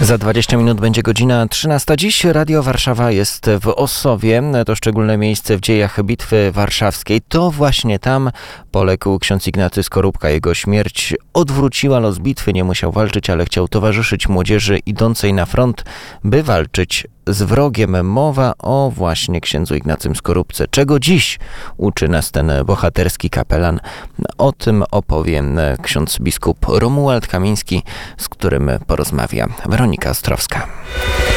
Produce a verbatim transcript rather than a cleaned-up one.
Za dwadzieścia minut będzie godzina trzynasta. Dziś Radio Warszawa jest w Ossowie. To szczególne miejsce w dziejach Bitwy Warszawskiej. To właśnie tam poległ ksiądz Ignacy Skorupka. Jego śmierć odwróciła los bitwy. Nie musiał walczyć, ale chciał towarzyszyć młodzieży idącej na front, by walczyć z wrogiem. Mowa o właśnie księdzu Ignacym Skorupce. Czego dziś uczy nas ten bohaterski kapelan? O tym opowie ksiądz biskup Romuald Kamiński, z którym porozmawia Weronika Ostrowska.